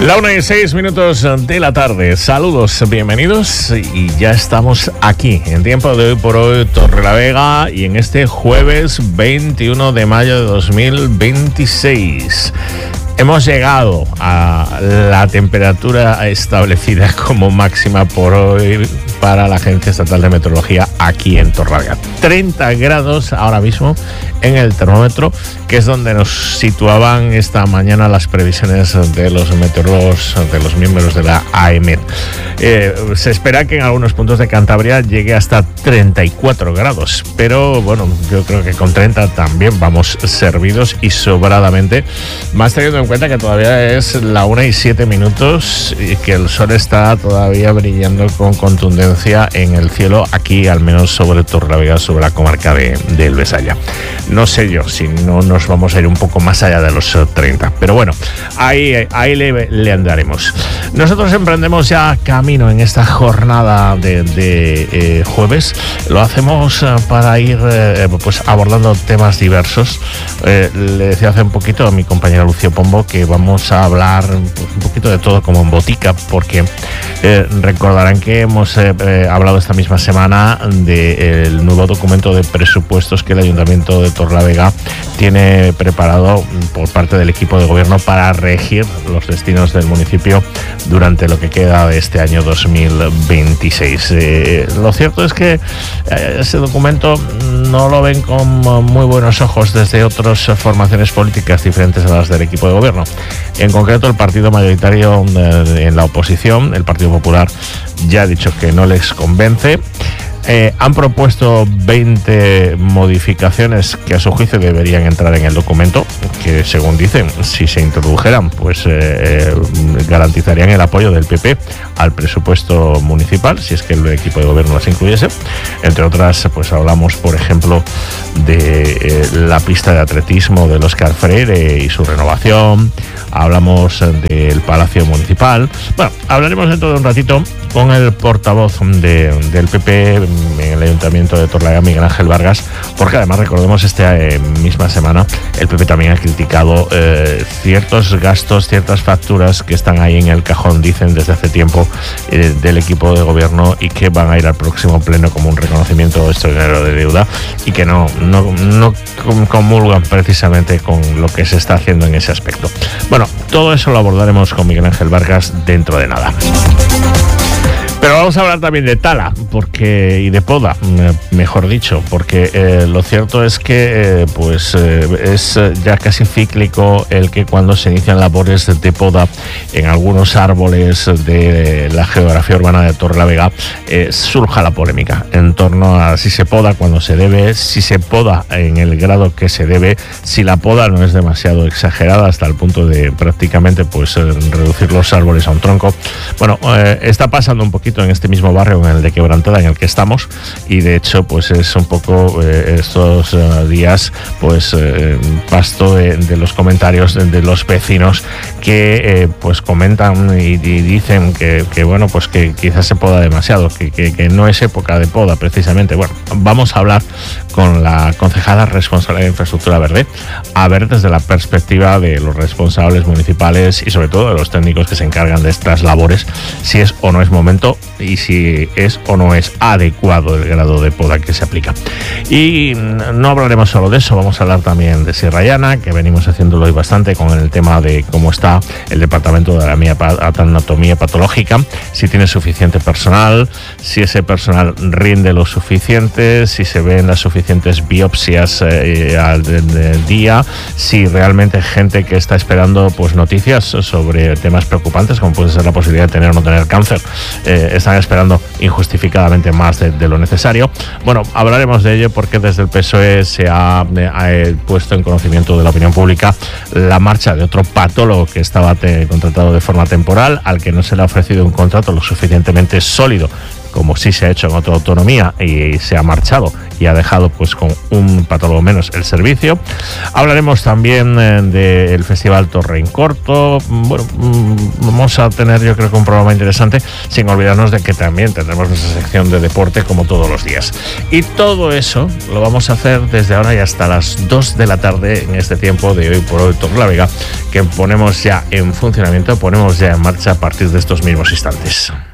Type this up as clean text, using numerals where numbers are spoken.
La 1:06 de la tarde. Saludos, bienvenidos. Y ya estamos aquí en tiempo de Hoy por Hoy Torrelavega y en este jueves 21 de mayo de 2026. Hemos llegado a la temperatura establecida como máxima por hoy para la Agencia Estatal de Meteorología aquí en Torrelavega. 30 grados ahora mismo en el termómetro, que es donde nos situaban esta mañana las previsiones de los meteorólogos, de los miembros de la AEMET. Se espera que en algunos puntos de Cantabria llegue hasta 34 grados, pero bueno, yo creo que con 30 también vamos servidos y sobradamente, más teniendo en cuenta que todavía es la 1:07 y que el sol está todavía brillando con contundencia en el cielo, aquí al menos sobre Torrelavega, sobre la comarca del Besaya. No sé yo si no nos vamos a ir un poco más allá de los 30, pero bueno, ahí le andaremos. Nosotros emprendemos ya camino en esta jornada de jueves. Lo hacemos para ir pues abordando temas diversos. Le decía hace un poquito a mi compañera Lucio Pombo que vamos a hablar un poquito de todo como en botica, porque recordarán que hemos hablado esta misma semana del nuevo documento de presupuestos que el Ayuntamiento de Torrelavega tiene preparado por parte del equipo de gobierno para regir los destinos del municipio durante lo que queda de este año 2026. Lo cierto es que ese documento no lo ven con muy buenos ojos desde otras formaciones políticas diferentes a las del equipo de gobierno. En concreto, el partido mayoritario en la oposición, el Partido Popular, ya ha dicho que no les convence. Han propuesto 20 modificaciones que a su juicio deberían entrar en el documento, que según dicen, si se introdujeran, pues garantizarían el apoyo del PP al presupuesto municipal, si es que el equipo de gobierno las incluyese. Entre otras, pues hablamos, por ejemplo, de la pista de atletismo del Óscar Freire y su renovación. Hablamos del Palacio Municipal. Bueno, hablaremos dentro de un ratito con el portavoz del PP en el Ayuntamiento de Torrelavega, Miguel Ángel Vargas, porque además, recordemos, esta misma semana el PP también ha criticado ciertos gastos, ciertas facturas que están ahí en el cajón, dicen desde hace tiempo, del equipo de gobierno, y que van a ir al próximo pleno como un reconocimiento extraordinario de deuda, y que no comulgan precisamente con lo que se está haciendo en ese aspecto. Bueno, todo eso lo abordaremos con Miguel Ángel Vargas dentro de nada. Pero vamos a hablar también de tala y de poda, mejor dicho, porque lo cierto es que es ya casi cíclico el que cuando se inician labores de poda en algunos árboles de la geografía urbana de Torrelavega, surja la polémica en torno a si se poda cuando se debe, si se poda en el grado que se debe, si la poda no es demasiado exagerada hasta el punto de prácticamente reducir los árboles a un tronco. Bueno, está pasando un poquito en este mismo barrio, en el de Quebrantada, en el que estamos, y de hecho pues es un poco estos días pasto de los comentarios de los vecinos que pues comentan y dicen que bueno, pues que quizás se poda demasiado, que no es época de poda precisamente. Bueno, vamos a hablar con la concejala responsable de Infraestructura Verde, a ver desde la perspectiva de los responsables municipales y sobre todo de los técnicos que se encargan de estas labores, si es o no es momento y si es o no es adecuado el grado de poda que se aplica. Y no hablaremos solo de eso, vamos a hablar también de Sierra Llana, que venimos haciéndolo hoy bastante con el tema de cómo está el departamento de anatomía patológica, si tiene suficiente personal, si ese personal rinde lo suficiente, si se ven las suficientes biopsias al día, si realmente hay gente que está esperando pues noticias sobre temas preocupantes como puede ser la posibilidad de tener o no tener cáncer, están esperando injustificadamente más de lo necesario. Bueno, hablaremos de ello porque desde el PSOE se ha puesto en conocimiento de la opinión pública la marcha de otro patólogo que estaba contratado de forma temporal, al que no se le ha ofrecido un contrato lo suficientemente sólido como sí se ha hecho en otra autonomía y se ha marchado y ha dejado pues con un patólogo menos el servicio. Hablaremos también del Festival Torre en Corto. Bueno, vamos a tener, yo creo que un programa interesante, sin olvidarnos de que también tendremos nuestra sección de deporte como todos los días. Y todo eso lo vamos a hacer desde ahora y hasta las 2 de la tarde en este tiempo de Hoy por Hoy Torrelavega, que ponemos ya en funcionamiento, ponemos ya en marcha a partir de estos mismos instantes.